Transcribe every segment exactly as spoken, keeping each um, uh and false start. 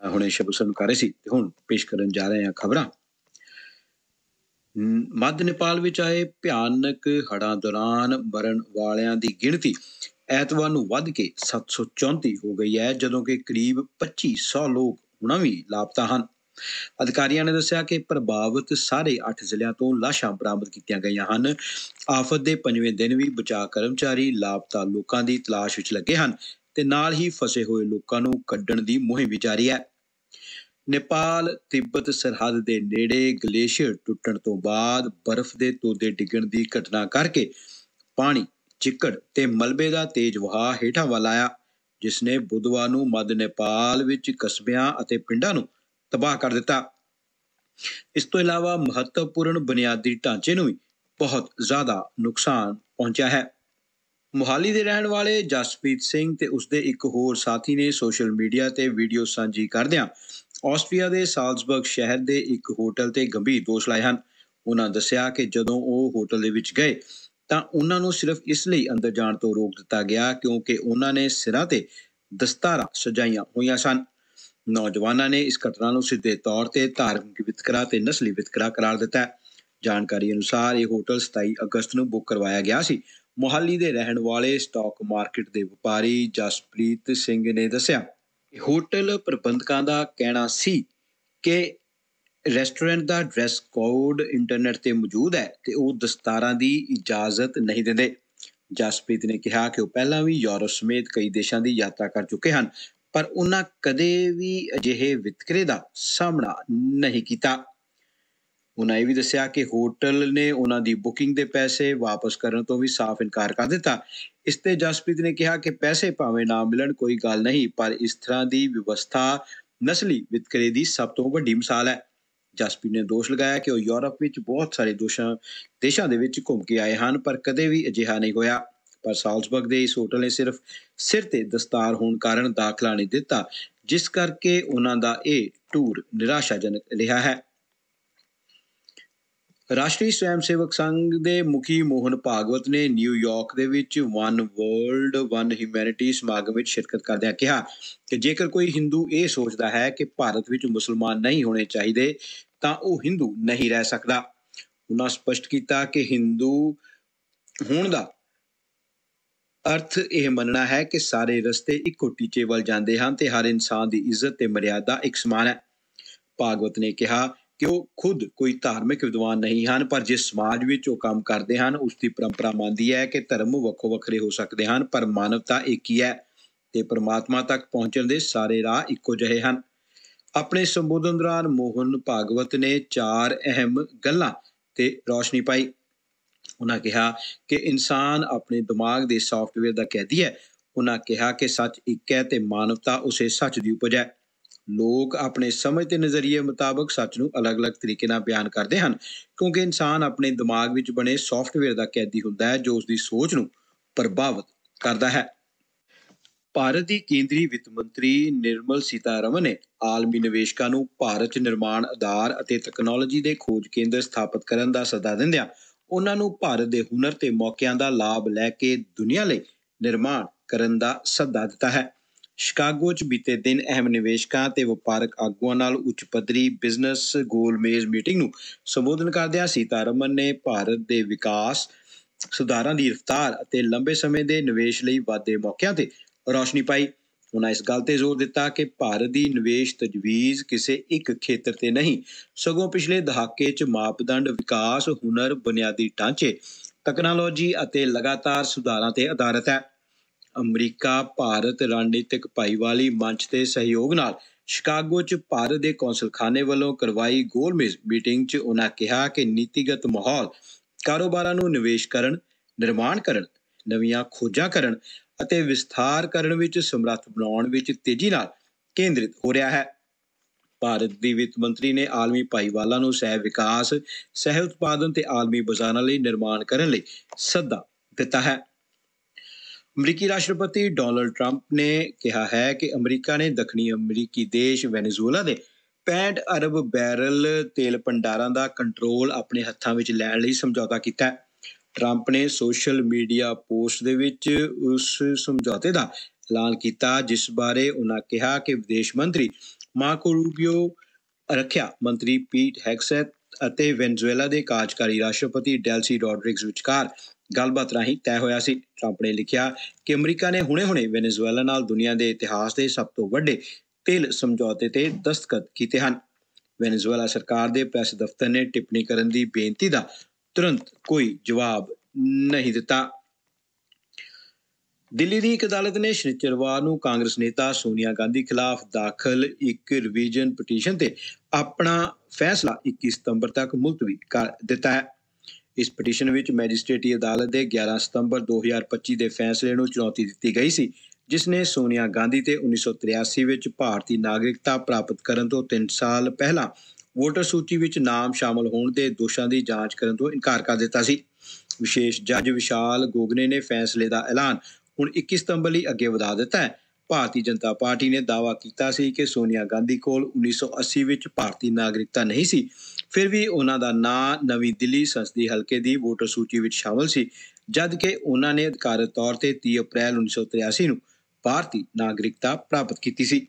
ਹੁਣੇ ਸ਼ਬਦ ਸੁਣ ਕਰ ਰਹੇ ਸੀ ਤੇ ਹੁਣ ਪੇਸ਼ ਕਰਨ ਜਾ ਰਹੇ ਹਾਂ ਖਬਰਾਂ। ਮੱਧ ਨੇਪਾਲ ਵਿੱਚ ਆਏ ਭਿਆਨਕ ਹੜ੍ਹਾਂ ਦੌਰਾਨ ਮਰਨ ਵਾਲਿਆਂ ਦੀ ਗਿਣਤੀ ਐਤਵਾਰ ਨੂੰ ਵੱਧ ਕੇ ਸੱਤ ਸੌ ਚੌਂਤੀ ਹੋ ਗਈ ਹੈ, ਜਦੋਂ ਕਿ ਕਰੀਬ ਪੱਚੀ ਸੌ ਲੋਕ ਹੁਣ ਵੀ ਲਾਪਤਾ ਹਨ। ਅਧਿਕਾਰੀਆਂ ਨੇ ਦੱਸਿਆ ਕਿ ਪ੍ਰਭਾਵਿਤ ਸਾਰੇ ਅੱਠ ਜ਼ਿਲ੍ਹਿਆਂ ਤੋਂ ਲਾਸ਼ਾਂ ਬਰਾਮਦ ਕੀਤੀਆਂ ਗਈਆਂ ਹਨ। ਆਫਤ ਦੇ ਪੰਜਵੇਂ ਦਿਨ ਵੀ ਬਚਾਅ ਕਰਮਚਾਰੀ ਲਾਪਤਾ ਲੋਕਾਂ ਦੀ ਤਲਾਸ਼ ਵਿੱਚ ਲੱਗੇ ਹਨ ਤੇ ਨਾਲ ਹੀ ਫਸੇ ਹੋਏ ਲੋਕਾਂ ਨੂੰ ਕੱਢਣ ਦੀ ਮੁਹਿੰਮ ਵੀ ਜਾਰੀ ਹੈ। ਨੇਪਾਲ ਤਿੱਬਤ ਸਰਹੱਦ ਦੇ ਨੇੜੇ ਗਲੇਸ਼ੀਅਰ ਟੁੱਟਣ ਤੋਂ ਬਾਅਦ ਬਰਫ਼ ਦੇ ਤੋਦੇ ਡਿੱਗਣ ਦੀ ਘਟਨਾ ਕਰਕੇ ਪਾਣੀ, ਚਿੱਕੜ ਤੇ ਮਲਬੇ ਦਾ ਤੇਜ਼ ਵਹਾਅ ਹੇਠਾਂ ਵੱਲ ਆਇਆ, ਜਿਸ ਨੇ ਬੁੱਧਵਾਰ ਨੂੰ ਮੱਧ ਨੇਪਾਲ ਵਿੱਚ ਕਸਬਿਆਂ ਅਤੇ ਪਿੰਡਾਂ ਨੂੰ ਤਬਾਹ ਕਰ ਦਿੱਤਾ। ਇਸ ਤੋਂ ਇਲਾਵਾ ਮਹੱਤਵਪੂਰਨ ਬੁਨਿਆਦੀ ਢਾਂਚੇ ਨੂੰ ਵੀ ਬਹੁਤ ਜ਼ਿਆਦਾ ਨੁਕਸਾਨ ਪਹੁੰਚਿਆ ਹੈ। ਮੁਹਾਲੀ ਦੇ ਰਹਿਣ ਵਾਲੇ ਜਸਪ੍ਰੀਤ ਸਿੰਘ ਤੇ ਉਸਦੇ ਇੱਕ ਹੋਰ ਸਾਥੀ ਨੇ ਸੋਸ਼ਲ ਮੀਡੀਆ ਤੇ ਵੀਡੀਓ ਸਾਂਝੀ ਕਰਦਿਆਂ ਆਸਟਰੀਆ ਦੇ ਸਾਲਜ਼ਬਰਗ ਸ਼ਹਿਰ ਦੇ ਇੱਕ ਹੋਟਲ ਤੇ ਗੰਭੀਰ ਦੋਸ਼ ਲਾਏ ਹਨ। ਉਹਨਾਂ ਦੱਸਿਆ ਕਿ ਜਦੋਂ ਉਹ ਹੋਟਲ ਦੇ ਵਿੱਚ ਗਏ ਤਾਂ ਉਹਨਾਂ ਨੂੰ ਸਿਰਫ ਇਸ ਲਈ ਅੰਦਰ ਜਾਣ ਤੋਂ ਰੋਕ ਦਿੱਤਾ ਗਿਆ ਕਿਉਂਕਿ ਉਹਨਾਂ ਨੇ ਸਿਰਾਂ ਤੇ ਦਸਤਾਰਾਂ ਸਜਾਈਆਂ ਹੋਈਆਂ ਸਨ। ਨੌਜਵਾਨਾਂ ਨੇ ਇਸ ਘਟਨਾ ਨੂੰ ਸਿੱਧੇ ਤੌਰ ਤੇ ਧਾਰਮਿਕ ਵਿਤਕਰਾ ਤੇ ਨਸਲੀ ਵਿਤਕਰਾ ਕਰਾਰ ਦਿੱਤਾ ਹੈ। ਜਾਣਕਾਰੀ ਅਨੁਸਾਰ ਇਹ ਹੋਟਲ ਸਤਾਈ ਅਗਸਤ ਨੂੰ ਬੁੱਕ ਕਰਵਾਇਆ ਗਿਆ ਸੀ। ਮੁਹਾਲੀ ਦੇ ਰਹਿਣ ਵਾਲੇ ਸਟਾਕ ਮਾਰਕੀਟ ਦੇ ਵਪਾਰੀ ਜਸਪ੍ਰੀਤ ਸਿੰਘ ਨੇ ਦੱਸਿਆ ਕਿ ਹੋਟਲ ਪ੍ਰਬੰਧਕਾਂ ਦਾ ਕਹਿਣਾ ਸੀ ਕਿ ਰੈਸਟੋਰੈਂਟ ਦਾ ਡਰੈਸ ਕੋਡ ਇੰਟਰਨੈਟ ਤੇ ਮੌਜੂਦ ਹੈ ਤੇ ਉਹ ਦਸਤਾਰਾਂ ਦੀ ਇਜਾਜ਼ਤ ਨਹੀਂ ਦਿੰਦੇ। ਜਸਪ੍ਰੀਤ ਨੇ ਕਿਹਾ ਕਿ ਉਹ ਪਹਿਲਾਂ ਵੀ ਯੂਰਪ ਸਮੇਤ ਕਈ ਦੇਸ਼ਾਂ ਦੀ ਯਾਤਰਾ ਕਰ ਚੁੱਕੇ ਹਨ, ਪਰ ਉਹਨਾਂ ਕਦੇ ਵੀ ਅਜਿਹੇ ਵਿਤਕਰੇ ਦਾ ਸਾਹਮਣਾ ਨਹੀਂ ਕੀਤਾ। ਉਹਨਾਂ ਇਹ ਵੀ ਦੱਸਿਆ ਕਿ ਹੋਟਲ ਨੇ ਉਹਨਾਂ ਦੀ ਬੁਕਿੰਗ ਦੇ ਪੈਸੇ ਵਾਪਸ ਕਰਨ ਤੋਂ ਵੀ ਸਾਫ਼ ਇਨਕਾਰ ਕਰ ਦਿੱਤਾ। ਇਸ ਤੇ ਜਸਪ੍ਰੀਤ ਨੇ ਕਿਹਾ ਕਿ ਪੈਸੇ ਭਾਵੇਂ ਨਾ ਮਿਲਣ ਕੋਈ ਗੱਲ ਨਹੀਂ, ਪਰ ਇਸ ਤਰ੍ਹਾਂ ਦੀ ਵਿਵਸਥਾ ਨਸਲੀ ਵਿਤਕਰੇ ਦੀ ਸਭ ਤੋਂ ਵੱਡੀ ਮਿਸਾਲ ਹੈ। ਜਸਪ੍ਰੀਤ ਨੇ ਦੋਸ਼ ਲਗਾਇਆ ਕਿ ਉਹ ਯੂਰਪ ਵਿੱਚ ਬਹੁਤ ਸਾਰੇ ਦੋਸ਼ਾਂ ਦੇਸ਼ਾਂ ਦੇ ਵਿੱਚ ਘੁੰਮ ਕੇ ਆਏ ਹਨ, ਪਰ ਕਦੇ ਵੀ ਅਜਿਹਾ ਨਹੀਂ ਹੋਇਆ। ਪਰ ਸਾਲਜ਼ਬਰਗ ਦੇ ਇਸ ਹੋਟਲ ਨੇ ਸਿਰਫ ਸਿਰ ਤੇ ਦਸਤਾਰ ਹੋਣ ਕਾਰਨ ਦਾਖਲਾ ਨਹੀਂ ਦਿੱਤਾ, ਜਿਸ ਕਰਕੇ ਉਹਨਾਂ ਦਾ ਇਹ ਟੂਰ ਨਿਰਾਸ਼ਾਜਨਕ ਰਿਹਾ ਹੈ। ਰਾਸ਼ਟਰੀ ਸਵੈਮ ਸੇਵਕ ਸੰਘ ਦੇ ਮੁਖੀ ਮੋਹਨ ਭਾਗਵਤ ਨੇ ਨਿਊਯਾਰਕ ਦੇ ਵਿੱਚ ਵਨ ਵਰਲਡ ਵਨ ਹਿਊਮੈਨਿਟੀ ਸਮਾਗਮ ਵਿੱਚ ਸ਼ਿਰਕਤ ਕਰਦਿਆਂ ਕਿਹਾ ਕਿ ਜੇਕਰ ਕੋਈ ਹਿੰਦੂ ਇਹ ਸੋਚਦਾ ਹੈ ਕਿ ਭਾਰਤ ਵਿੱਚ ਮੁਸਲਮਾਨ ਨਹੀਂ ਹੋਣੇ ਚਾਹੀਦੇ ਤਾਂ ਉਹ ਹਿੰਦੂ ਨਹੀਂ ਰਹਿ ਸਕਦਾ। ਉਹਨਾਂ ਸਪਸ਼ਟ ਕੀਤਾ ਕਿ ਹਿੰਦੂ ਹੋਣ ਦਾ ਅਰਥ ਇਹ ਮੰਨਣਾ ਹੈ ਕਿ ਸਾਰੇ ਰਸਤੇ ਇੱਕੋ ਟੀਚੇ ਵੱਲ ਜਾਂਦੇ ਹਨ ਤੇ ਹਰ ਇਨਸਾਨ ਦੀ ਇੱਜ਼ਤ ਤੇ ਮਰਿਆਦਾ ਇੱਕ ਸਮਾਨ ਹੈ। ਭਾਗਵਤ ਨੇ ਕਿਹਾ ਕਿ ਉਹ ਖੁਦ ਕੋਈ ਧਾਰਮਿਕ ਵਿਦਵਾਨ ਨਹੀਂ ਹਨ, ਪਰ ਜਿਸ ਸਮਾਜ ਵਿੱਚ ਉਹ ਕੰਮ ਕਰਦੇ ਹਨ ਉਸ ਦੀ ਪਰੰਪਰਾ ਮੰਨਦੀ ਹੈ ਕਿ ਧਰਮ ਵੱਖੋ ਵੱਖਰੇ ਹੋ ਸਕਦੇ ਹਨ, ਪਰ ਮਾਨਵਤਾ ਇੱਕ ਹੀ ਹੈ ਤੇ ਪਰਮਾਤਮਾ ਤੱਕ ਪਹੁੰਚਣ ਦੇ ਸਾਰੇ ਰਾਹ ਇੱਕੋ ਜਿਹੇ ਹਨ। ਆਪਣੇ ਸੰਬੋਧਨ ਦੌਰਾਨ ਮੋਹਨ ਭਾਗਵਤ ਨੇ ਚਾਰ ਅਹਿਮ ਗੱਲਾਂ ਤੇ ਰੌਸ਼ਨੀ ਪਾਈ। ਉਹਨਾਂ ਕਿਹਾ ਕਿ ਇਨਸਾਨ ਆਪਣੇ ਦਿਮਾਗ ਦੇ ਸਾਫਟਵੇਅਰ ਦਾ ਕੈਦੀ ਹੈ। ਉਹਨਾਂ ਕਿਹਾ ਕਿ ਸੱਚ ਇੱਕ ਹੈ ਤੇ ਮਾਨਵਤਾ ਉਸੇ ਸੱਚ ਦੀ ਉਪਜ ਹੈ। ਲੋਕ ਆਪਣੇ ਸਮਝ ਤੇ ਨਜ਼ਰੀਏ ਮੁਤਾਬਕ ਸੱਚ ਨੂੰ ਅਲੱਗ-ਅਲੱਗ ਤਰੀਕੇ ਨਾਲ ਬਿਆਨ ਕਰਦੇ ਹਨ, ਕਿਉਂਕਿ ਇਨਸਾਨ ਆਪਣੇ ਦਿਮਾਗ ਵਿੱਚ ਬਣੇ ਸਾਫਟਵੇਅਰ ਦਾ ਕੈਦੀ ਹੁੰਦਾ ਹੈ ਜੋ ਉਸਦੀ ਸੋਚ ਨੂੰ ਪ੍ਰਭਾਵਿਤ ਕਰਦਾ ਹੈ। ਭਾਰਤ ਦੀ ਕੇਂਦਰੀ ਵਿੱਤ ਮੰਤਰੀ ਨਿਰਮਲ ਸੀਤਾਰਮਨ ਨੇ ਆਲਮੀ ਨਿਵੇਸ਼ਕਾਂ ਨੂੰ ਭਾਰਤ 'ਚ ਨਿਰਮਾਣ ਆਧਾਰ ਅਤੇ ਤਕਨਾਲੋਜੀ ਦੇ ਖੋਜ ਕੇਂਦਰ ਸਥਾਪਿਤ ਕਰਨ ਦਾ ਸੱਦਾ ਦਿੰਦਿਆਂ ਉਹਨਾਂ ਨੂੰ ਭਾਰਤ ਦੇ ਹੁਨਰ ਤੇ ਮੌਕਿਆਂ ਦਾ ਲਾਭ ਲੈ ਕੇ ਦੁਨੀਆ ਲਈ ਨਿਰਮਾਣ ਕਰਨ ਦਾ ਸੱਦਾ ਦਿੱਤਾ ਹੈ। ਸ਼ਿਕਾਗੋ 'ਚ ਬੀਤੇ ਦਿਨ ਅਹਿਮ ਨਿਵੇਸ਼ਕਾਂ ਤੇ ਵਪਾਰਕ ਆਗੂਆਂ ਨਾਲ ਉੱਚ ਪੱਧਰੀ ਬਿਜ਼ਨਸ ਗੋਲਮੇਜ਼ ਮੀਟਿੰਗ ਨੂੰ ਸੰਬੋਧਨ ਕਰਦਿਆਂ ਸੀਤਾਰਮਨ ਨੇ ਭਾਰਤ ਦੇ ਵਿਕਾਸ, ਸੁਧਾਰਾਂ ਦੀ ਰਫ਼ਤਾਰ ਅਤੇ ਲੰਬੇ ਸਮੇਂ ਦੇ ਨਿਵੇਸ਼ ਲਈ ਵਾਧੇ ਮੌਕਿਆਂ ਤੇ ਰੌਸ਼ਨੀ ਪਾਈ। ਉਹਨਾਂ ਇਸ ਗੱਲ ਤੇ ਜ਼ੋਰ ਦਿੱਤਾ ਕਿ ਭਾਰਤ ਦੀ ਨਿਵੇਸ਼ ਤਜਵੀਜ਼ ਕਿਸੇ ਇੱਕ ਖੇਤਰ ਤੇ ਨਹੀਂ, ਸਗੋਂ ਪਿਛਲੇ ਦਹਾਕੇ 'ਚ ਮਾਪਦੰਡ ਵਿਕਾਸ, ਹੁਨਰ, ਬੁਨਿਆਦੀ ਢਾਂਚੇ, ਤਕਨਾਲੋਜੀ ਅਤੇ ਲਗਾਤਾਰ ਸੁਧਾਰਾਂ ਤੇ ਆਧਾਰਿਤ ਹੈ। ਅਮਰੀਕਾ ਭਾਰਤ ਰਣਨੀਤਿਕ ਭਾਈਵਾਲੀ ਮੰਚ ਦੇ ਸਹਿਯੋਗ ਨਾਲ ਸ਼ਿਕਾਗੋ 'ਚ ਭਾਰਤ ਦੇ ਕੌਂਸਲਖਾਨੇ ਵੱਲੋਂ ਕਰਵਾਈ ਗੋਲਮੇਜ਼ ਮੀਟਿੰਗ 'ਚ ਉਹਨਾਂ ਕਿਹਾ ਕਿ ਨੀਤੀਗਤ ਮਾਹੌਲ ਕਾਰੋਬਾਰਾਂ ਨੂੰ ਨਿਵੇਸ਼ ਕਰਨ, ਨਿਰਮਾਣ ਕਰਨ, ਨਵੀਆਂ ਖੋਜਾਂ ਕਰਨ ਅਤੇ ਵਿਸਥਾਰ ਕਰਨ ਵਿੱਚ ਸਮਰੱਥ ਬਣਾਉਣ ਵਿੱਚ ਤੇਜ਼ੀ ਨਾਲ ਕੇਂਦਰਿਤ ਹੋ ਰਿਹਾ ਹੈ। ਭਾਰਤ ਦੀ ਵਿੱਤ ਮੰਤਰੀ ਨੇ ਆਲਮੀ ਭਾਈਵਾਲਾਂ ਨੂੰ ਸਹਿ ਵਿਕਾਸ, ਸਹਿ ਉਤਪਾਦਨ ਤੇ ਆਲਮੀ ਬਾਜ਼ਾਰਾਂ ਲਈ ਨਿਰਮਾਣ ਕਰਨ ਲਈ ਸੱਦਾ ਦਿੱਤਾ ਹੈ। ਅਮਰੀਕੀ ਰਾਸ਼ਟਰਪਤੀ ਡੋਨਾਲਡ ਟਰੰਪ ਨੇ ਕਿਹਾ ਹੈ ਕਿ ਅਮਰੀਕਾ ਨੇ ਦੱਖਣੀ ਅਮਰੀਕੀ ਦੇਸ਼ ਵੈਨੇਜ਼ੁਏਲਾ ਦੇ ਪੈਂਹਠ ਅਰਬ ਬੈਰਲ ਤੇਲ ਭੰਡਾਰਾਂ ਦਾ ਕੰਟਰੋਲ ਆਪਣੇ ਹੱਥਾਂ ਵਿੱਚ ਲੈਣ ਲਈ ਸਮਝੌਤਾ ਕੀਤਾ। ਟਰੰਪ ਨੇ ਸੋਸ਼ਲ ਮੀਡੀਆ ਪੋਸਟ ਦੇ ਵਿੱਚ ਉਸ ਸਮਝੌਤੇ ਦਾ ਐਲਾਨ ਕੀਤਾ, ਜਿਸ ਬਾਰੇ ਉਹਨਾਂ ਕਿਹਾ ਕਿ ਵਿਦੇਸ਼ ਮੰਤਰੀ ਮਾਰਕੋ ਰੂਬੀਓ, ਰੱਖਿਆ ਮੰਤਰੀ ਪੀਟ ਹੈਗਸੈਥ ਅਤੇ ਵੈਨਜ਼ੂਏਲਾ ਦੇ ਕਾਰਜਕਾਰੀ ਰਾਸ਼ਟਰਪਤੀ ਡੈਲਸੀ ਰੋਡਰਿਗਸ ਵਿਚਕਾਰ ਗੱਲਬਾਤ ਰਾਹੀਂ ਤੈਅ ਹੋਇਆ ਸੀ। ਟਰੰਪ ਨੇ ਲਿਖਿਆ ਕਿ ਅਮਰੀਕਾ ਨੇ ਹੁਣੇ-ਹੁਣੇ ਵੈਨਜ਼ੂਏਲਾ ਨਾਲ ਦੁਨੀਆ ਦੇ ਇਤਿਹਾਸ ਦੇ ਸਭ ਤੋਂ ਵੱਡੇ ਤੇਲ ਸਮਝੌਤੇ ਤੇ ਦਸਤਖਤ ਕੀਤੇ ਹਨ। ਵੈਨਜ਼ੂਏਲਾ ਸਰਕਾਰ ਦੇ ਪ੍ਰੈਸ ਦਫ਼ਤਰ ਨੇ ਟਿੱਪਣੀ ਕਰਨ ਦੀ ਬੇਨਤੀ ਦਾ ਤੁਰੰਤ ਕੋਈ ਜਵਾਬ ਨਹੀਂ ਦਿੱਤਾ। ਦਿੱਲੀ ਦੀ ਇੱਕ ਅਦਾਲਤ ਨੇ ਸ਼ਨੀਚਰਵਾਰ ਨੂੰ ਕਾਂਗਰਸ ਨੇਤਾ ਸੋਨੀਆ ਗਾਂਧੀ ਖਿਲਾਫ ਦਾਖਲ ਇੱਕ ਰਿਵੀਜ਼ਨ ਪਟੀਸ਼ਨ ਤੇ ਆਪਣਾ ਫੈਸਲਾ ਇੱਕੀ ਸਤੰਬਰ ਤੱਕ ਮੁਲਤਵੀ ਕਰ ਦਿੱਤਾ ਹੈ। ਇਸ ਪਟੀਸ਼ਨ ਵਿੱਚ ਮੈਜਿਸਟ੍ਰੇਟੀ ਅਦਾਲਤ ਦੇ ਗਿਆਰਾਂ ਸਤੰਬਰ ਦੋ ਹਜ਼ਾਰ ਪੱਚੀ ਦੇ ਫੈਸਲੇ ਨੂੰ ਚੁਣੌਤੀ ਦਿੱਤੀ ਗਈ ਸੀ, ਜਿਸ ਨੇ ਸੋਨੀਆ ਗਾਂਧੀ ਤੇ ਉੱਨੀ ਸੌ ਤਰਿਆਸੀ ਵਿੱਚ ਭਾਰਤੀ ਨਾਗਰਿਕਤਾ ਪ੍ਰਾਪਤ ਕਰਨ ਤੋਂ ਤਿੰਨ ਸਾਲ ਪਹਿਲਾਂ ਵੋਟਰ ਸੂਚੀ ਵਿੱਚ ਨਾਮ ਸ਼ਾਮਲ ਹੋਣ ਦੇ ਦੋਸ਼ਾਂ ਦੀ ਜਾਂਚ ਕਰਨ ਤੋਂ ਇਨਕਾਰ ਕਰ ਦਿੱਤਾ ਸੀ। ਵਿਸ਼ੇਸ਼ ਜੱਜ ਵਿਸ਼ਾਲ ਗੋਗਨੇ ਨੇ ਫੈਸਲੇ ਦਾ ਐਲਾਨ ਹੁਣ ਇੱਕੀ ਸਤੰਬਰ ਲਈ ਅੱਗੇ ਵਧਾ ਦਿੱਤਾ ਹੈ। ਭਾਰਤੀ ਜਨਤਾ ਪਾਰਟੀ ਨੇ ਦਾਅਵਾ ਕੀਤਾ ਸੀ ਕਿ ਸੋਨੀਆ ਗਾਂਧੀ ਕੋਲ ਉੱਨੀ ਸੌ ਅੱਸੀ ਵਿੱਚ ਭਾਰਤੀ ਨਾਗਰਿਕਤਾ ਨਹੀਂ ਸੀ, ਫਿਰ ਵੀ ਉਹਨਾਂ ਦਾ ਨਾਂ ਨਵੀਂ ਦਿੱਲੀ ਸੰਸਦੀ ਹਲਕੇ ਦੀ ਵੋਟਰ ਸੂਚੀ ਵਿੱਚ ਸ਼ਾਮਲ ਸੀ, ਜਦ ਕਿ ਉਹਨਾਂ ਨੇ ਅਧਿਕਾਰਤ ਤੌਰ ਤੇ ਤੀਹ ਅਪ੍ਰੈਲ ਉੱਨੀ ਸੌ ਤਰਿਆਸੀ ਨੂੰ ਭਾਰਤੀ ਨਾਗਰਿਕਤਾ ਪ੍ਰਾਪਤ ਕੀਤੀ ਸੀ।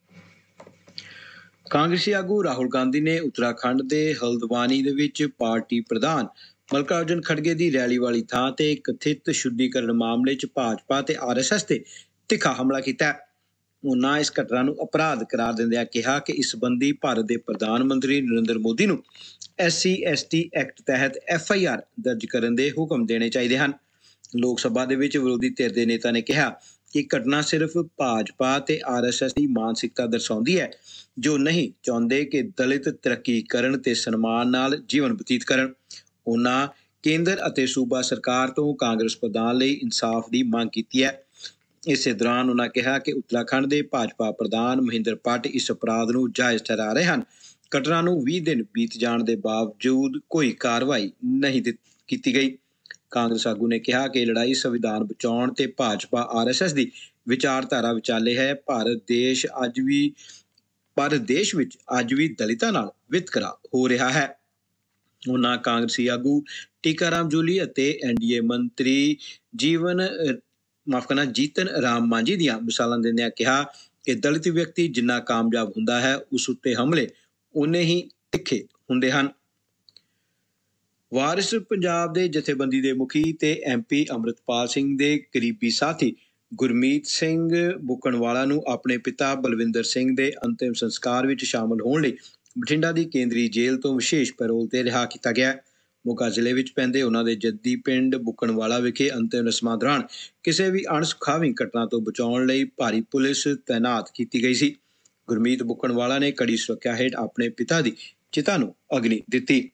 ਕਾਂਗਰਸੀ ਆਗੂ ਰਾਹੁਲ ਗਾਂਧੀ ਨੇ ਉੱਤਰਾਖੰਡ ਦੇ ਹਲਦਵਾਨੀ ਦੇ ਵਿੱਚ ਪਾਰਟੀ ਪ੍ਰਧਾਨ ਮਲਕਾਰਜੁਨ ਖੜਗੇ ਦੀ ਰੈਲੀ ਵਾਲੀ ਥਾਂ ਤੇ ਕਥਿਤ ਸ਼ੁੱਧੀਕਰਨ ਮਾਮਲੇ 'ਚ ਭਾਜਪਾ ਤੇ ਆਰ ਐਸ ਐਸ ਤੇ ਤਿੱਖਾ ਹਮਲਾ ਕੀਤਾ। ਉਹਨਾਂ ਇਸ ਘਟਨਾ ਨੂੰ ਅਪਰਾਧ ਕਰਾਰ ਦਿੰਦਿਆਂ ਕਿਹਾ ਕਿ ਇਸ ਸੰਬੰਧੀ ਭਾਰਤ ਦੇ ਪ੍ਰਧਾਨ ਮੰਤਰੀ ਨਰਿੰਦਰ ਮੋਦੀ ਨੂੰ S C S T act ਤਹਿਤ ਐਫ ਆਈ ਆਰ ਦਰਜ ਕਰਨ ਦੇ ਹੁਕਮ ਦੇਣੇ ਚਾਹੀਦੇ ਹਨ। ਲੋਕ ਸਭਾ ਦੇ ਵਿੱਚ ਵਿਰੋਧੀ ਧਿਰ ਦੇ ਨੇਤਾ ਨੇ ਕਿਹਾ ਕਿ ਘਟਨਾ ਸਿਰਫ ਭਾਜਪਾ ਤੇ ਆਰ ਐਸ ਐਸ ਦੀ ਮਾਨਸਿਕਤਾ ਦਰਸਾਉਂਦੀ ਹੈ, ਜੋ ਨਹੀਂ ਚਾਹੁੰਦੇ ਕਿ ਦਲਿਤ ਤਰੱਕੀ ਕਰਨ ਤੇ ਸਨਮਾਨ ਨਾਲ ਜੀਵਨ ਬਤੀਤ ਕਰਨ। ਉਹਨਾਂ ਕੇਂਦਰ ਅਤੇ ਸੂਬਾ ਸਰਕਾਰ ਤੋਂ ਕਾਂਗਰਸ ਪ੍ਰਧਾਨ ਲਈ ਇਨਸਾਫ ਦੀ ਮੰਗ ਕੀਤੀ ਹੈ। ਇਸੇ ਦੌਰਾਨ ਉਹਨਾਂ ਕਿਹਾ ਕਿ ਉੱਤਰਾਖੰਡ ਦੇ ਭਾਜਪਾ ਪ੍ਰਧਾਨ ਮਹਿੰਦਰ ਭੱਟ ਇਸ ਅਪਰਾਧ ਨੂੰ ਜਾਇਜ਼ ਠਹਿਰਾ ਰਹੇ ਹਨ। ਘਟਨਾ ਨੂੰ ਵੀਹ ਦਿਨ ਬੀਤ ਜਾਣ ਦੇ ਬਾਵਜੂਦ ਕੋਈ ਕਾਰਵਾਈ ਨਹੀਂ ਕੀਤੀ ਗਈ। ਕਾਂਗਰਸ ਆਗੂ ਨੇ ਕਿਹਾ ਕਿ ਲੜਾਈ ਸੰਵਿਧਾਨ ਬਚਾਉਣ ਤੇ ਭਾਜਪਾ ਆਰ ਐਸ ਐਸ ਦੀ ਵਿਚਾਰਧਾਰਾ ਵਿਚਾਲੇ ਹੈ। ਭਾਰਤ ਦੇਸ਼ ਅੱਜ ਵੀ ਭਾਰਤ ਦੇਸ਼ ਵਿੱਚ ਅੱਜ ਵੀ ਦਲਿਤਾਂ ਨਾਲ ਵਿਤਕਰਾ ਹੋ ਰਿਹਾ ਹੈ। ਉਹਨਾਂ ਕਾਂਗਰਸੀ ਆਗੂ ਟੀਕਾਰਾਮ ਜੂਲੀ ਅਤੇ ਐਨ ਡੀ ਏ ਮੰਤਰੀ ਜੀਵਨ ਮਾਫ ਕਰਨਾ ਜੀਤਨ ਰਾਮ ਮਾਂਝੀ ਦੀਆਂ ਮਿਸਾਲਾਂ ਦਿੰਦਿਆਂ ਕਿਹਾ ਕਿ ਦਲਿਤ ਵਿਅਕਤੀ ਜਿੰਨਾ ਕਾਮਯਾਬ ਹੁੰਦਾ ਹੈ, ਉਸ ਉੱਤੇ ਹਮਲੇ ਉਨੇ ਹੀ ਤਿੱਖੇ ਹੁੰਦੇ ਹਨ। ਵਾਰਿਸ ਪੰਜਾਬ ਦੇ ਜਥੇਬੰਦੀ ਦੇ ਮੁਖੀ ਤੇ ਐਮ ਪੀ ਅੰਮ੍ਰਿਤਪਾਲ ਸਿੰਘ ਦੇ ਕਰੀਬੀ ਸਾਥੀ ਗੁਰਮੀਤ ਸਿੰਘ ਬੁੱਕਣਵਾਲਾ ਨੂੰ ਆਪਣੇ ਪਿਤਾ ਬਲਵਿੰਦਰ ਸਿੰਘ ਦੇ ਅੰਤਿਮ ਸੰਸਕਾਰ ਵਿੱਚ ਸ਼ਾਮਲ ਹੋਣ ਲਈ ਬਠਿੰਡਾ ਦੀ ਕੇਂਦਰੀ ਜੇਲ੍ਹ ਤੋਂ ਵਿਸ਼ੇਸ਼ ਪੈਰੋਲ ਤੇ ਰਿਹਾ ਕੀਤਾ ਗਿਆ। ਮੋਗਾ ਜ਼ਿਲ੍ਹੇ ਵਿੱਚ ਪੈਂਦੇ ਉਹਨਾਂ ਦੇ ਜੱਦੀ ਪਿੰਡ ਬੁੱਕਣਵਾਲਾ ਵਿਖੇ ਅੰਤਿਮ ਰਸਮਾਂ ਦੌਰਾਨ ਕਿਸੇ ਵੀ ਅਣਸੁਖਾਵੀਂ ਘਟਨਾ ਤੋਂ ਬਚਾਉਣ ਲਈ ਭਾਰੀ ਪੁਲਿਸ ਤੈਨਾਤ ਕੀਤੀ ਗਈ ਸੀ। ਗੁਰਮੀਤ ਬੁੱਕਣਵਾਲਾ ਨੇ ਕੜੀ ਸੁਰੱਖਿਆ ਹੇਠ ਆਪਣੇ ਪਿਤਾ ਦੀ ਚਿਤਾ ਨੂੰ ਅਗਨੀ ਦਿੱਤੀ।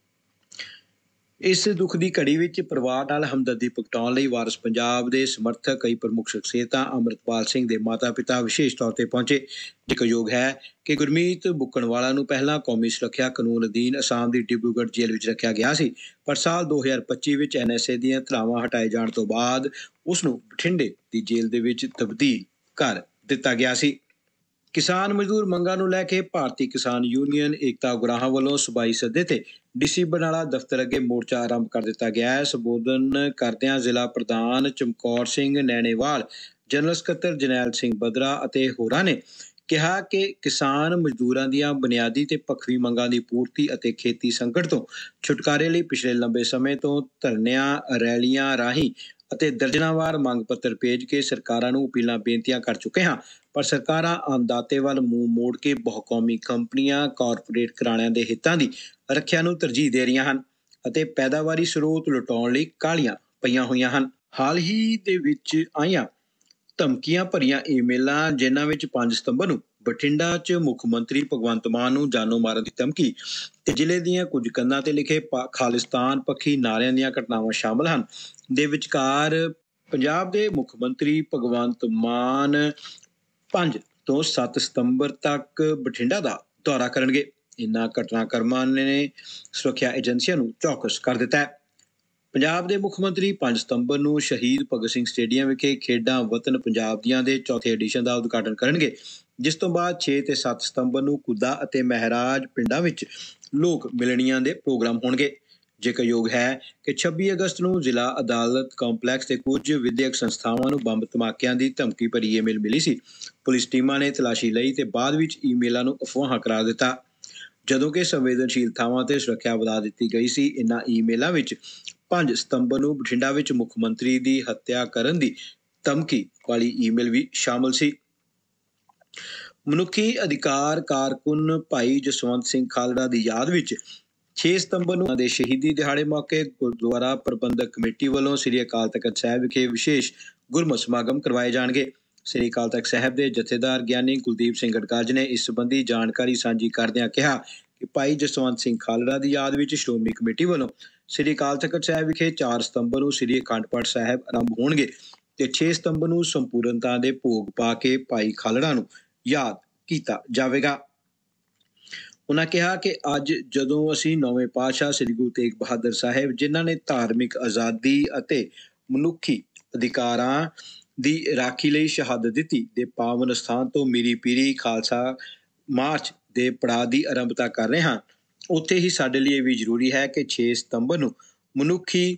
ਇਸ ਦੁੱਖ ਦੀ ਘੜੀ ਵਿੱਚ ਪਰਿਵਾਰ ਨਾਲ ਹਮਦਰਦੀ ਪ੍ਰਗਟਾਉਣ ਲਈ ਵਾਰਿਸ ਪੰਜਾਬ ਦੇ ਸਮਰਥਕ ਕਈ ਪ੍ਰਮੁੱਖ ਸ਼ਖਸੀਅਤਾਂ ਅੰਮ੍ਰਿਤਪਾਲ ਸਿੰਘ ਦੇ ਮਾਤਾ-ਪਿਤਾ ਵਿਸ਼ੇਸ਼ ਤੌਰ ਤੇ ਪਹੁੰਚੇ। ਜ਼ਿਕਰਯੋਗ ਹੈ ਕਿ ਗੁਰਮੀਤ ਬੁੱਕਣਵਾਲਾ ਨੂੰ ਪਹਿਲਾਂ ਕੌਮੀ ਸੁਰੱਖਿਆ ਕਾਨੂੰਨ ਅਧੀਨ ਅਸਾਮ ਦੀ ਡਿਬਰੂਗੜ੍ਹ ਜੇਲ੍ਹ ਵਿੱਚ ਰੱਖਿਆ ਗਿਆ ਸੀ, ਪਰ ਸਾਲ ਦੋ ਹਜ਼ਾਰ ਪੱਚੀ ਵਿੱਚ ਐਨ ਐਸ ਏ ਦੀਆਂ ਧਾਰਾਵਾਂ ਹਟਾਏ ਜਾਣ ਤੋਂ ਬਾਅਦ ਉਸ ਨੂੰ ਬਠਿੰਡੇ ਦੀ ਜੇਲ੍ਹ ਦੇ ਵਿੱਚ ਤਬਦੀਲ ਕਰ ਦਿੱਤਾ ਗਿਆ ਸੀ। ਕਿਸਾਨ ਮਜ਼ਦੂਰ ਮੰਗਾਂ ਨੂੰ ਲੈ ਕੇ ਭਾਰਤੀ ਕਿਸਾਨ ਯੂਨੀਅਨ ਏਕਤਾ ਉਗਰਾਹਾਂ ਵੱਲੋਂ ਸੂਬਾਈ ਸੱਦੇ ਤੇ ਡੀ ਸੀ ਬਰਨਾਲਾ ਦਫ਼ਤਰ ਅੱਗੇ ਮੋਰਚਾ ਆਰੰਭ ਕਰ ਦਿੱਤਾ ਗਿਆ ਹੈ। ਸੰਬੋਧਨ ਕਰਦਿਆਂ ਜ਼ਿਲ੍ਹਾ ਪ੍ਰਧਾਨ ਚਮਕੌਰ ਸਿੰਘ ਨੈਣੇਵਾਲ, ਜਨਰਲ ਸਕੱਤਰ ਜਰਨੈਲ ਸਿੰਘ ਬਦਰਾ ਅਤੇ ਹੋਰਾਂ ਨੇ ਕਿਹਾ ਕਿ ਕਿਸਾਨ ਮਜ਼ਦੂਰਾਂ ਦੀਆਂ ਬੁਨਿਆਦੀ ਤੇ ਪੱਖਵੀ ਮੰਗਾਂ ਦੀ ਪੂਰਤੀ ਅਤੇ ਖੇਤੀ ਸੰਕਟ ਤੋਂ ਛੁਟਕਾਰੇ ਲਈ ਪਿਛਲੇ ਲੰਬੇ ਸਮੇਂ ਤੋਂ ਧਰਨਿਆਂ, ਰੈਲੀਆਂ ਰਾਹੀਂ ਅਤੇ ਦਰਜਨਾਵਾਰ ਮੰਗ ਪੱਤਰ ਭੇਜ ਕੇ ਸਰਕਾਰਾਂ ਨੂੰ ਅਪੀਲਾਂ ਬੇਨਤੀਆਂ ਕਰ ਚੁੱਕੇ ਹਾਂ, ਪਰ ਸਰਕਾਰਾਂ ਅੰਨਦਾਤੇ ਵੱਲ ਮੂੰਹ ਮੋੜ ਕੇ ਬਹੁਕੌਮੀ ਕੰਪਨੀਆਂ, ਕਾਰਪੋਰੇਟ ਘਰਾਣਿਆਂ ਦੇ ਹਿੱਤਾਂ ਦੀ ਰੱਖਿਆ ਨੂੰ ਤਰਜੀਹ ਦੇ ਰਹੀਆਂ ਹਨ ਅਤੇ ਪੈਦਾਵਾਰੀ ਸਰੋਤ ਲੁਟਾਉਣ ਲਈ ਕਾਹਲੀਆਂ ਪਈਆਂ ਹੋਈਆਂ ਹਨ। ਹਾਲ ਹੀ ਦੇ ਵਿੱਚ ਆਈਆਂ ਧਮਕੀਆਂ ਭਰੀਆਂ ਈਮੇਲਾਂ, ਜਿਨ੍ਹਾਂ ਵਿੱਚ ਪੰਜ ਸਤੰਬਰ ਨੂੰ ਬਠਿੰਡਾ 'ਚ ਮੁੱਖ ਮੰਤਰੀ ਭਗਵੰਤ ਮਾਨ ਨੂੰ ਜਾਨੋਂ ਮਾਰਨ ਦੀ ਧਮਕੀ ਤੇ ਜ਼ਿਲ੍ਹੇ ਦੀਆਂ ਕੁਝ ਕੰਧਾਂ ਤੇ ਲਿਖੇ ਖਾਲਿਸਤਾਨ ਪੱਖੀ ਨਾਅਰਿਆਂ ਦੀਆਂ ਘਟਨਾਵਾਂ ਸ਼ਾਮਲ ਹਨ। ਦੇ ਵਿਚਕਾਰ ਪੰਜਾਬ ਦੇ ਮੁੱਖ ਮੰਤਰੀ ਭਗਵੰਤ ਮਾਨ ਪੰਜ ਤੋਂ ਸੱਤ ਸਤੰਬਰ ਤੱਕ ਬਠਿੰਡਾ ਦਾ ਦੌਰਾ ਕਰਨਗੇ। ਇਨ੍ਹਾਂ ਘਟਨਾਕ੍ਰਮਾਂ ਨੇ ਸੁਰੱਖਿਆ ਏਜੰਸੀਆਂ ਨੂੰ ਚੌਕਸ ਕਰ ਦਿੱਤਾ ਹੈ। ਪੰਜਾਬ ਦੇ ਮੁੱਖ ਮੰਤਰੀ ਪੰਜ ਸਤੰਬਰ ਨੂੰ ਸ਼ਹੀਦ ਭਗਤ ਸਿੰਘ ਸਟੇਡੀਅਮ ਵਿਖੇ ਖੇਡਾਂ ਵਤਨ ਪੰਜਾਬ ਦੀਆਂ ਦੇ ਚੌਥੇ ਐਡੀਸ਼ਨ ਦਾ ਉਦਘਾਟਨ ਕਰਨਗੇ, ਜਿਸ ਤੋਂ ਬਾਅਦ ਛੇ ਤੇ ਸੱਤ ਸਤੰਬਰ ਨੂੰ ਕੁੱਦਾ ਅਤੇ ਮਹਿਰਾਜ ਪਿੰਡਾਂ ਵਿੱਚ ਲੋਕ ਮਿਲਣੀਆਂ ਦੇ ਪ੍ਰੋਗਰਾਮ ਹੋਣਗੇ। ਜ਼ਿਕਰਯੋਗ ਹੈ ਕਿ ਛੱਬੀ ਅਗਸਤ ਨੂੰ ਜ਼ਿਲ੍ਹਾ ਅਦਾਲਤ ਕੰਪਲੈਕਸ ਤੇ ਕੁਝ ਵਿਦਿਅਕ ਸੰਸਥਾਵਾਂ ਨੂੰ ਬੰਬ ਧਮਾਕਿਆਂ ਦੀ ਧਮਕੀ ਭਰੀ ਈਮੇਲ ਮਿਲੀ ਸੀ। ਪੁਲਿਸ ਟੀਮਾਂ ਨੇ ਤਲਾਸ਼ੀ ਲਈ ਤੇ ਬਾਅਦ ਵਿੱਚ ਈਮੇਲਾਂ ਨੂੰ ਅਫਵਾਹਾਂ ਕਰਾਰ ਦਿੱਤਾ। ਜਦੋਂ ਕਿ ਸੰਵੇਦਨਸ਼ੀਲ ਥਾਵਾਂ ਤੇ ਸੁਰੱਖਿਆ ਵਧਾ ਦਿੱਤੀ ਗਈ ਸੀ। ਇਨ੍ਹਾਂ ਈਮੇਲਾਂ ਵਿੱਚ ਪੰਜ ਸਤੰਬਰ ਨੂੰ ਬਠਿੰਡਾ ਵਿੱਚ ਮੁੱਖ ਮੰਤਰੀ ਦੀ ਹੱਤਿਆ ਕਰਨ ਦੀ ਧਮਕੀ ਵਾਲੀ ਈਮੇਲ ਵੀ ਸ਼ਾਮਲ ਸੀ। ਮਨੁੱਖੀ ਅਧਿਕਾਰ ਕਾਰਕੁਨ ਭਾਈ ਜਸਵੰਤ ਸਿੰਘ ਖਾਲੜਾ ਦੀ ਯਾਦ ਵਿੱਚ ਛੇ ਸਤੰਬਰ ਨੂੰ ਦੇ ਸ਼ਹੀਦੀ ਦਿਹਾੜੇ ਮੌਕੇ ਗੁਰਦੁਆਰਾ ਪ੍ਰਬੰਧਕ ਕਮੇਟੀ ਵੱਲੋਂ ਸ੍ਰੀ ਅਕਾਲ ਤਖ਼ਤ ਸਾਹਿਬ ਵਿਖੇ ਵਿਸ਼ੇਸ਼ ਗੁਰਮਤਿ ਸਮਾਗਮ ਕਰਵਾਏ ਜਾਣਗੇ। ਸ੍ਰੀ ਅਕਾਲ ਤਖ਼ਤ ਸਾਹਿਬ ਦੇ ਜਥੇਦਾਰ ਗਿਆਨੀ ਕੁਲਦੀਪ ਸਿੰਘ ਗੜਗੱਜ ਨੇ ਇਸ ਸੰਬੰਧੀ ਜਾਣਕਾਰੀ ਸਾਂਝੀ ਕਰਦਿਆਂ ਕਿਹਾ ਕਿ ਭਾਈ ਜਸਵੰਤ ਸਿੰਘ ਖਾਲੜਾ ਦੀ ਯਾਦ ਵਿੱਚ ਸ਼੍ਰੋਮਣੀ ਕਮੇਟੀ ਵੱਲੋਂ ਸ੍ਰੀ ਅਕਾਲ ਤਖ਼ਤ ਸਾਹਿਬ ਵਿਖੇ ਚਾਰ ਸਤੰਬਰ ਨੂੰ ਸ੍ਰੀ ਅਖੰਡ ਪਾਠ ਸਾਹਿਬ ਆਰੰਭ ਹੋਣਗੇ ਤੇ ਛੇ ਸਤੰਬਰ ਨੂੰ ਸੰਪੂਰਨਤਾ ਦੇ ਭੋਗ ਪਾ ਕੇ ਭਾਈ ਖਾਲੜਾ ਨੂੰ ਯਾਦ ਕੀਤਾ ਜਾਵੇਗਾ। ਉਹਨਾਂ ਕਿਹਾ ਕਿ ਅੱਜ ਜਦੋਂ ਅਸੀਂ ਨੌਵੇਂ ਪਾਤਸ਼ਾਹ ਸ੍ਰੀ ਗੁਰੂ ਤੇਗ ਬਹਾਦਰ ਸਾਹਿਬ, ਜਿਨ੍ਹਾਂ ਨੇ ਧਾਰਮਿਕ ਆਜ਼ਾਦੀ ਅਤੇ ਮਨੁੱਖੀ ਅਧਿਕਾਰਾਂ ਦੀ ਰਾਖੀ ਲਈ ਸ਼ਹਾਦਤ ਦਿੱਤੀ, ਦੇ ਪਾਵਨ ਸਥਾਨ ਤੋਂ ਮੀਰੀ ਪੀਰੀ ਖਾਲਸਾ ਮਾਰਚ ਦੇ ਪੜਾਅ ਦੀ ਆਰੰਭਤਾ ਕਰ ਰਹੇ ਹਾਂ, ਉੱਥੇ ਹੀ ਸਾਡੇ ਲਈ ਇਹ ਵੀ ਜ਼ਰੂਰੀ ਹੈ ਕਿ ਛੇ ਸਤੰਬਰ ਨੂੰ ਮਨੁੱਖੀ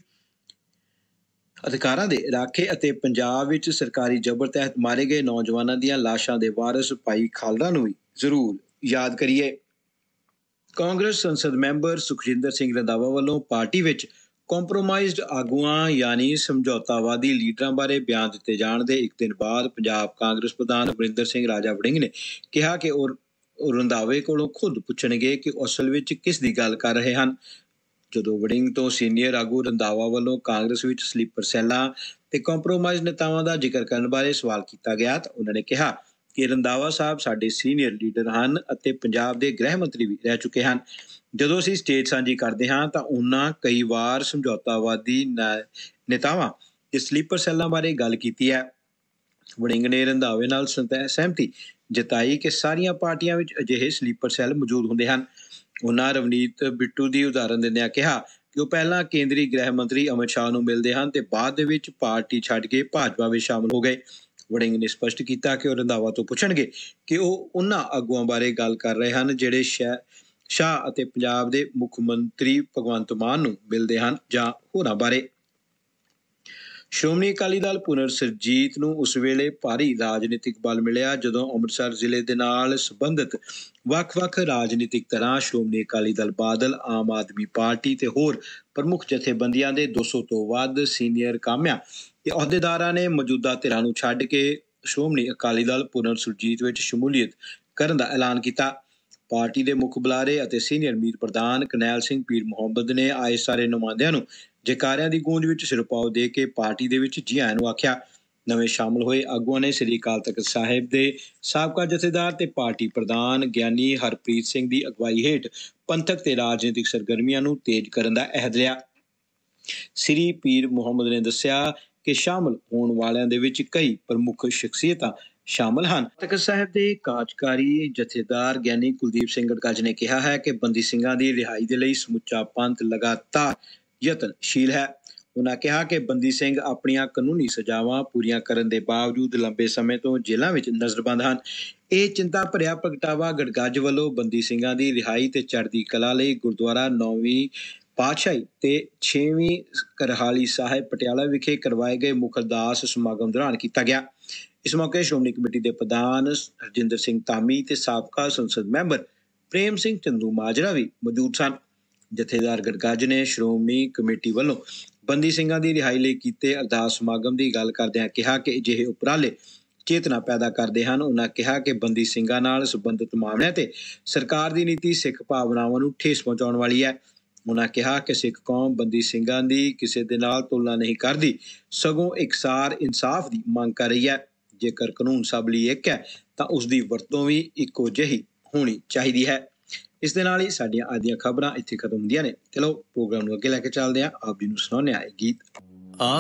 ਅਧਿਕਾਰਾਂ ਦੇ ਰਾਖੇ ਅਤੇ ਪੰਜਾਬ ਵਿੱਚ ਸਰਕਾਰੀ ਜ਼ਬਰ ਤਹਿਤ ਮਾਰੇ ਗਏ ਨੌਜਵਾਨਾਂ ਦੀਆਂ ਲਾਸ਼ਾਂ ਦੇ ਵਾਰਸ ਭਾਈ ਖਾਲੜਾ ਨੂੰ ਵੀ ਜ਼ਰੂਰ ਯਾਦ ਕਰੀਏ। ਕਾਂਗਰਸ ਸੰਸਦ ਮੈਂਬਰ ਸੁਖਜਿੰਦਰ ਸਿੰਘ ਰੰਧਾਵਾ ਵੱਲੋਂ ਪਾਰਟੀ ਵਿੱਚ ਕੰਪਰੋਮਾਈਜ਼ਡ ਆਗੂਆਂ ਯਾਨੀ ਸਮਝੌਤਾਵਾਦੀ ਲੀਡਰਾਂ ਬਾਰੇ ਬਿਆਨ ਦਿੱਤੇ ਜਾਣ ਦੇ ਇੱਕ ਦਿਨ ਬਾਅਦ ਪੰਜਾਬ ਕਾਂਗਰਸ ਪ੍ਰਧਾਨ ਅਮਰਿੰਦਰ ਸਿੰਘ ਰਾਜਾ ਵੜਿੰਗ ਨੇ ਕਿਹਾ ਕਿ ਉਹ ਰੰਧਾਵੇ ਕੋਲੋਂ ਖੁਦ ਪੁੱਛਣਗੇ ਕਿ ਉਹ ਅਸਲ ਵਿੱਚ ਕਿਸ ਦੀ ਗੱਲ ਕਰ ਰਹੇ ਹਨ। ਜਦੋਂ ਵੜਿੰਗ ਤੋਂ ਸੀਨੀਅਰ ਆਗੂ ਰੰਧਾਵਾ ਵੱਲੋਂ ਕਾਂਗਰਸ ਵਿੱਚ ਸਲੀਪਰ ਸੈੱਲਾਂ ਤੇ ਕੰਪਰੋਮਾਈਜ਼ ਨੇਤਾਵਾਂ ਦਾ ਜ਼ਿਕਰ ਕਰਨ ਬਾਰੇ ਸਵਾਲ ਕੀਤਾ ਗਿਆ ਤਾਂ ਉਹਨਾਂ ਨੇ ਕਿਹਾ ਕਿ ਰੰਧਾਵਾ ਸਾਹਿਬ ਸਾਡੇ ਸੀਨੀਅਰ ਲੀਡਰ ਹਨ ਅਤੇ ਪੰਜਾਬ ਦੇ ਗ੍ਰਹਿ ਮੰਤਰੀ ਵੀ ਰਹਿ ਚੁੱਕੇ ਹਨ। ਜਦੋਂ ਅਸੀਂ ਸਟੇਜ ਸਾਂਝੀ ਕਰਦੇ ਹਾਂ ਤਾਂ ਉਹਨਾਂ ਕਈ ਵਾਰ ਸਮਝੌਤਾਵਾਦੀ ਨੇਤਾਵਾਂ ਤੇ ਸਲੀਪਰ ਸੈੱਲਾਂ ਬਾਰੇ ਗੱਲ ਕੀਤੀ ਹੈ। ਵੜਿੰਗ ਨੇ ਰੰਧਾਵੇ ਨਾਲ ਸਹਿਮਤੀ ਜਤਾਈ ਕਿ ਸਾਰੀਆਂ ਪਾਰਟੀਆਂ ਵਿੱਚ ਅਜਿਹੇ ਸਲੀਪਰ ਸੈੱਲ ਮੌਜੂਦ ਹੁੰਦੇ ਹਨ। ਉਹਨਾਂ ਰਵਨੀਤ ਬਿੱਟੂ ਦੀ ਉਦਾਹਰਨ ਦਿੰਦਿਆਂ ਕਿਹਾ ਕਿ ਉਹ ਪਹਿਲਾਂ ਕੇਂਦਰੀ ਗ੍ਰਹਿ ਮੰਤਰੀ ਅਮਿਤ ਸ਼ਾਹ ਨੂੰ ਮਿਲਦੇ ਹਨ ਤੇ ਬਾਅਦ ਦੇ ਵਿੱਚ ਪਾਰਟੀ ਛੱਡ ਕੇ ਭਾਜਪਾ ਵਿੱਚ ਸ਼ਾਮਲ ਹੋ ਗਏ। ਵੜਿੰਗ ਨੇ ਸਪਸ਼ਟ ਕੀਤਾ ਕਿ ਉਹ ਰੰਧਾਵਾ ਤੋਂ ਪੁੱਛਣਗੇ ਕਿ ਉਹ ਉਹਨਾਂ ਆਗੂਆਂ ਬਾਰੇ ਗੱਲ ਕਰ ਰਹੇ ਹਨ ਜਿਹੜੇ ਸ਼ਾਹ ਅਤੇ ਪੰਜਾਬ ਦੇ ਮੁੱਖ ਮੰਤਰੀ ਭਗਵੰਤ ਮਾਨ ਨੂੰ ਮਿਲਦੇ ਹਨ ਜਾਂ ਹੋਰਾਂ ਬਾਰੇ। ਸ਼੍ਰੋਮਣੀ ਅਕਾਲੀ ਦਲ ਪੁਨਰ ਸੁਰਜੀਤ ਨੂੰ ਉਸ ਵੇਲੇ ਭਾਰੀ ਰਾਜਨੀਤਿਕ ਬਲ ਮਿਲਿਆ ਜਦੋਂ ਅੰਮ੍ਰਿਤਸਰ ਜ਼ਿਲ੍ਹੇ ਦੇ ਨਾਲ ਸੰਬੰਧਿਤ ਵੱਖ-ਵੱਖ ਰਾਜਨੀਤਿਕ ਧਿਰਾਂ ਸ਼੍ਰੋਮਣੀ ਅਕਾਲੀ ਦਲ ਬਾਦਲ, ਆਮ ਆਦਮੀ ਪਾਰਟੀ ਤੇ ਹੋਰ ਪ੍ਰਮੁੱਖ ਜਥੇਬੰਦੀਆਂ ਦੇ ਦੋ ਸੌ ਤੋਂ ਵੱਧ ਸੀਨੀਅਰ ਕਾਮਿਆਂ ਤੇ ਅਹੁਦੇਦਾਰਾਂ ਨੇ ਮੌਜੂਦਾ ਧਿਰਾਂ ਨੂੰ ਛੱਡ ਕੇ ਸ਼੍ਰੋਮਣੀ ਅਕਾਲੀ ਦਲ ਪੁਨਰ ਸੁਰਜੀਤ ਵਿੱਚ ਸ਼ਮੂਲੀਅਤ ਕਰਨ ਦਾ ਐਲਾਨ ਕੀਤਾ। ਪਾਰਟੀ ਦੇ ਮੁੱਖ ਬੁਲਾਰੇ ਅਤੇ ਸੀਨੀਅਰ ਮੀਤ ਪ੍ਰਧਾਨ ਕਰਨੈਲ ਸਿੰਘ ਪੀਰ ਮੁਹੰਮਦ ਨੇ ਆਏ ਸਾਰੇ ਨੁਮਾਇੰਦਿਆਂ ਨੂੰ ਜੈਕਾਰਿਆਂ ਦੀ ਗੂੰਜ ਵਿੱਚ ਸਿਰਪਾਓ ਦੇ ਕੇ ਪਾਰਟੀ ਦੇ ਵਿੱਚ ਜੀ ਆਇਆਂ ਨੂੰ ਆਖਿਆ। ਨਵੇਂ ਸ਼ਾਮਲ ਹੋਏ ਆਗੂਆਂ ਨੇ ਸ੍ਰੀ ਅਕਾਲ ਤਖ਼ਤ ਸਾਹਿਬ ਦੇ ਸਾਬਕਾ ਜਥੇਦਾਰ ਤੇ ਪਾਰਟੀ ਪ੍ਰਧਾਨ ਗਿਆਨੀ ਹਰਪ੍ਰੀਤ ਸਿੰਘ ਦੀ ਅਗਵਾਈ ਹੇਠ ਪੰਥਕ ਤੇ ਰਾਜਨੀਤਿਕ ਸਰਗਰਮੀਆਂ ਨੂੰ ਤੇਜ਼ ਕਰਨ ਦਾ ਅਹਿਦ ਲਿਆ। ਸ੍ਰੀ ਪੀਰ ਮੁਹੰਮਦ ਨੇ ਦੱਸਿਆ ਕਿ ਸ਼ਾਮਲ ਹੋਣ ਵਾਲਿਆਂ ਦੇ ਵਿੱਚ ਕਈ ਪ੍ਰਮੁੱਖ ਸ਼ਖਸੀਅਤਾਂ ਸ਼ਾਮਲ ਹਨ। ਤਖ਼ਤ ਸਾਹਿਬ ਦੇ ਕਾਰਜਕਾਰੀ ਜਥੇਦਾਰ ਗਿਆਨੀ ਕੁਲਦੀਪ ਸਿੰਘ ਗੜਗੱਜ ਨੇ ਕਿਹਾ ਹੈ ਕਿ ਬੰਦੀ ਸਿੰਘਾਂ ਦੀ ਰਿਹਾਈ ਦੇ ਲਈ ਸਮੁੱਚਾ ਪੰਥ ਲਗਾਤਾਰ ਯਤਨਸ਼ੀਲ ਹੈ। ਉਹਨਾਂ ਕਿਹਾ ਕਿ ਬੰਦੀ ਸਿੰਘ ਆਪਣੀਆਂ ਕਾਨੂੰਨੀ ਸਜ਼ਾਵਾਂ ਪੂਰੀਆਂ ਕਰਨ ਦੇ ਬਾਵਜੂਦ ਲੰਬੇ ਸਮੇਂ ਤੋਂ ਜੇਲ੍ਹਾਂ ਵਿੱਚ ਨਜ਼ਰਬੰਦ ਹਨ। ਇਹ ਚਿੰਤਾ ਭਰਿਆ ਪ੍ਰਗਟਾਵਾ ਗੜਗੱਜ ਵੱਲੋਂ ਬੰਦੀ ਸਿੰਘਾਂ ਦੀ ਰਿਹਾਈ ਤੇ ਚੜ੍ਹਦੀ ਕਲਾ ਲਈ ਗੁਰਦੁਆਰਾ ਨੌਵੀਂ ਪਾਤਸ਼ਾਹੀ ਤੇ ਛੇਵੀਂ ਕਰਹਾਲੀ ਸਾਹਿਬ ਪਟਿਆਲਾ ਵਿਖੇ ਕਰਵਾਏ ਗਏ ਮੁੱਖ ਅਰਦਾਸ ਸਮਾਗਮ ਦੌਰਾਨ ਕੀਤਾ ਗਿਆ। ਇਸ ਮੌਕੇ ਸ਼੍ਰੋਮਣੀ ਕਮੇਟੀ ਦੇ ਪ੍ਰਧਾਨ ਹਰਜਿੰਦਰ ਸਿੰਘ ਧਾਮੀ ਤੇ ਸਾਬਕਾ ਸੰਸਦ ਮੈਂਬਰ ਪ੍ਰੇਮ ਸਿੰਘ ਚੰਦੂ ਮਾਜਰਾ ਵੀ ਮੌਜੂਦ ਸਨ। ਜਥੇਦਾਰ ਗੜਗੱਜ ਨੇ ਸ਼੍ਰੋਮਣੀ ਕਮੇਟੀ ਵੱਲੋਂ ਬੰਦੀ ਸਿੰਘਾਂ ਦੀ ਰਿਹਾਈ ਲਈ ਕੀਤੇ ਅਰਦਾਸ ਸਮਾਗਮ ਦੀ ਗੱਲ ਕਰਦਿਆਂ ਕਿਹਾ ਕਿ ਅਜਿਹੇ ਉਪਰਾਲੇ ਚੇਤਨਾ ਪੈਦਾ ਕਰਦੇ ਹਨ। ਉਹਨਾਂ ਕਿਹਾ ਕਿ ਬੰਦੀ ਸਿੰਘਾਂ ਨਾਲ ਸੰਬੰਧਿਤ ਮਾਮਲਿਆਂ ਤੇ ਸਰਕਾਰ ਦੀ ਨੀਤੀ ਸਿੱਖ ਭਾਵਨਾਵਾਂ ਨੂੰ ਠੇਸ ਪਹੁੰਚਾਉਣ ਵਾਲੀ ਹੈ। ਉਹਨਾਂ ਕਿਹਾ ਕਿ ਸਿੱਖ ਕੌਮ ਬੰਦੀ ਸਿੰਘਾਂ ਦੀ ਕਿਸੇ ਦੇ ਨਾਲ ਤੁਲਨਾ ਨਹੀਂ ਕਰਦੀ, ਸਗੋਂ ਇਕਸਾਰ ਇਨਸਾਫ ਦੀ ਮੰਗ ਕਰ ਰਹੀ ਹੈ। ਜੇਕਰ ਕਾਨੂੰਨ ਸਭ ਲਈ ਇੱਕ ਹੈ ਤਾਂ ਉਸ ਦੀ ਵਰਤੋਂ ਵੀ ਇੱਕੋ ਜਿਹੀ ਹੋਣੀ ਚਾਹੀਦੀ ਹੈ। ਇਸ ਦੇ ਨਾਲ ਹੀ ਸਾਡੀਆਂ ਅੱਜ ਦੀਆਂ ਖਬਰਾਂ ਇੱਥੇ ਖਤਮ ਹੁੰਦੀਆਂ ਨੇ। ਚਲੋ ਪ੍ਰੋਗਰਾਮ ਨੂੰ ਅੱਗੇ ਲੈ ਕੇ ਚੱਲਦੇ ਹਾਂ। ਆਪ ਜੀ ਨੂੰ ਸੁਣਾਉਂਦੇ ਹਾਂ ਇਹ ਗੀਤ।